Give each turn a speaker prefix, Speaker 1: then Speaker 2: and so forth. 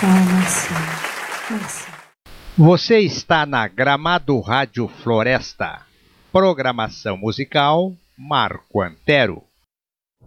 Speaker 1: Merci.
Speaker 2: Você está na Gramado Rádio Floresta. Programação musical Marco Antero.